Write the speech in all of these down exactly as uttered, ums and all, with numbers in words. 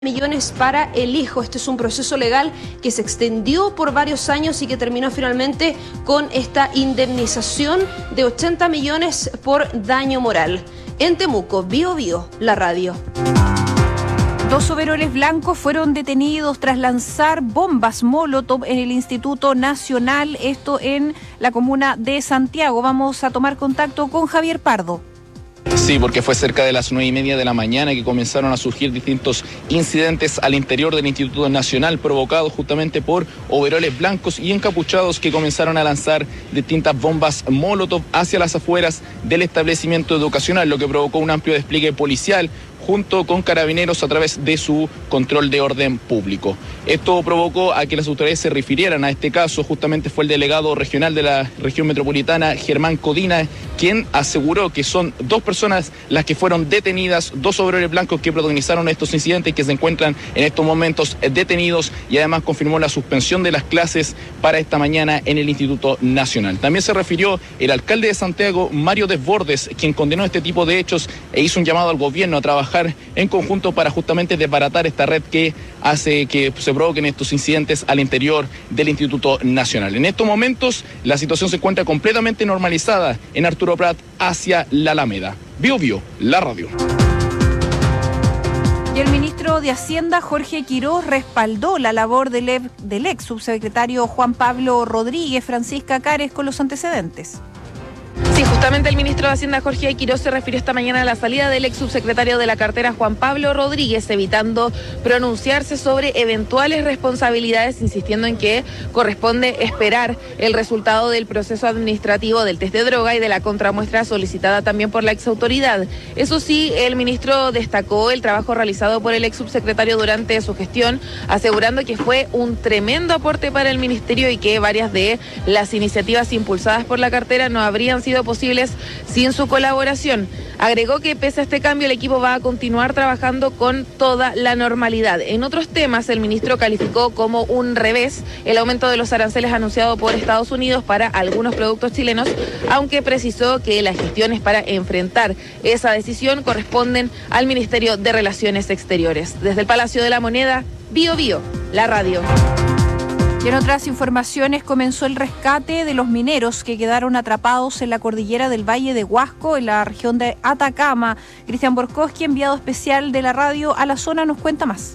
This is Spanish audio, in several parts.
millones para el hijo. Este es un proceso legal que se extendió por varios años y que terminó finalmente con esta indemnización de ochenta millones por daño moral. En Temuco, Bio Bio, la radio. Dos overoles blancos fueron detenidos tras lanzar bombas Molotov en el Instituto Nacional, esto en la comuna de Santiago. Vamos a tomar contacto con Javier Pardo. Sí, porque fue cerca de las nueve y media de la mañana que comenzaron a surgir distintos incidentes al interior del Instituto Nacional, provocados justamente por overoles blancos y encapuchados que comenzaron a lanzar distintas bombas Molotov hacia las afueras del establecimiento educacional, lo que provocó un amplio despliegue policial junto con carabineros a través de su control de orden público. Esto provocó a que las autoridades se refirieran a este caso. Justamente fue el delegado regional de la región metropolitana, Germán Codina, quien aseguró que son dos personas las que fueron detenidas, dos overoles blancos que protagonizaron estos incidentes, que se encuentran en estos momentos detenidos, y además confirmó la suspensión de las clases para esta mañana en el Instituto Nacional. También se refirió el alcalde de Santiago, Mario Desbordes, quien condenó este tipo de hechos e hizo un llamado al gobierno a trabajar en conjunto para justamente desbaratar esta red que hace que se provoquen estos incidentes al interior del Instituto Nacional. En estos momentos la situación se encuentra completamente normalizada en Arturo Prat hacia la Alameda. Bio Bio, la radio. Y el ministro de Hacienda, Jorge Quiroz, respaldó la labor del, e- del ex subsecretario Juan Pablo Rodríguez. Francisca Cares con los antecedentes. Sí, justamente el ministro de Hacienda, Jorge Quiroz, se refirió esta mañana a la salida del ex subsecretario de la cartera, Juan Pablo Rodríguez, evitando pronunciarse sobre eventuales responsabilidades, insistiendo en que corresponde esperar el resultado del proceso administrativo del test de droga y de la contramuestra solicitada también por la exautoridad. Eso sí, el ministro destacó el trabajo realizado por el ex subsecretario durante su gestión, asegurando que fue un tremendo aporte para el ministerio y que varias de las iniciativas impulsadas por la cartera no habrían sido posibles sin su colaboración. Agregó que pese a este cambio el equipo va a continuar trabajando con toda la normalidad. En otros temas, el ministro calificó como un revés el aumento de los aranceles anunciado por Estados Unidos para algunos productos chilenos, aunque precisó que las gestiones para enfrentar esa decisión corresponden al Ministerio de Relaciones Exteriores. Desde el Palacio de la Moneda, Bio Bio, la radio. Y en otras informaciones, comenzó el rescate de los mineros que quedaron atrapados en la cordillera del Valle de Huasco, en la región de Atacama. Cristian Borkowski, enviado especial de la radio a la zona, nos cuenta más.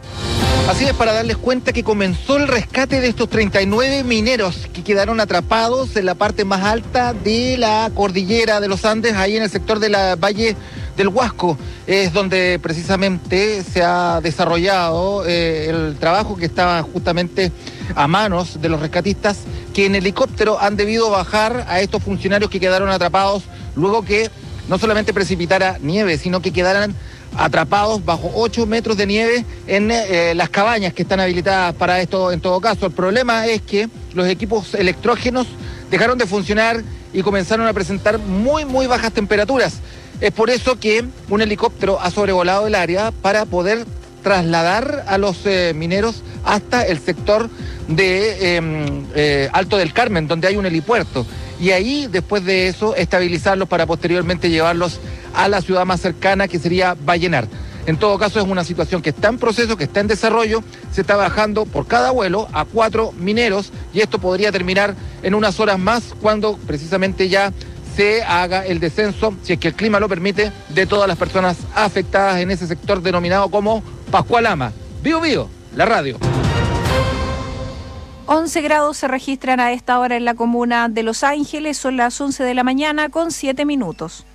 Así es, para darles cuenta que comenzó el rescate de estos treinta y nueve mineros que quedaron atrapados en la parte más alta de la cordillera de los Andes, ahí en el sector del Valle del Huasco. Es donde precisamente se ha desarrollado eh, el trabajo que estaba justamente a manos de los rescatistas, que en helicóptero han debido bajar a estos funcionarios que quedaron atrapados luego que no solamente precipitara nieve, sino que quedaran atrapados bajo ocho metros de nieve en eh, las cabañas que están habilitadas para esto. En todo caso, el problema es que los equipos electrógenos dejaron de funcionar y comenzaron a presentar muy, muy bajas temperaturas. Es por eso que un helicóptero ha sobrevolado el área para poder trasladar a los eh, mineros hasta el sector de eh, eh, Alto del Carmen, donde hay un helipuerto. Y ahí, después de eso, estabilizarlos para posteriormente llevarlos a la ciudad más cercana, que sería Vallenar. En todo caso, es una situación que está en proceso, que está en desarrollo. Se está bajando por cada vuelo a cuatro mineros y esto podría terminar en unas horas más, cuando precisamente ya se haga el descenso, si es que el clima lo permite, de todas las personas afectadas en ese sector denominado como Pascualama. Bio Bio, la radio. once grados se registran a esta hora en la comuna de Los Ángeles. Son las once de la mañana con siete minutos.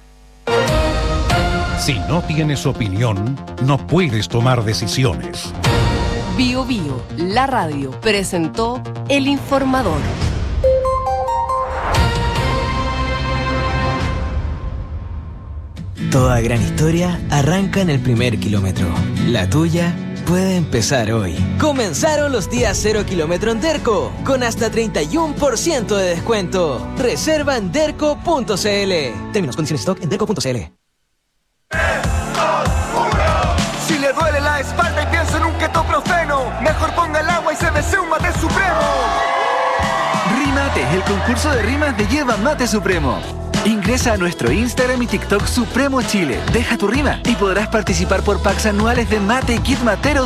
Si no tienes opinión, no puedes tomar decisiones. Bio Bio, la radio, presentó El Informador. Toda gran historia arranca en el primer kilómetro. La tuya puede empezar hoy. Comenzaron los días cero kilómetro en Derco, con hasta treinta y uno por ciento de descuento. Reserva en derco punto c l. Términos, condiciones, stock en derco punto c l. Si le duele la espalda y piensa en un ketoprofeno, mejor ponga el agua y se desea un mate supremo. Rimate, el concurso de rimas de Yerba Mate Supremo. Ingresa a nuestro Instagram y TikTok Supremo Chile. Deja tu rima y podrás participar por packs anuales de mate y kit materos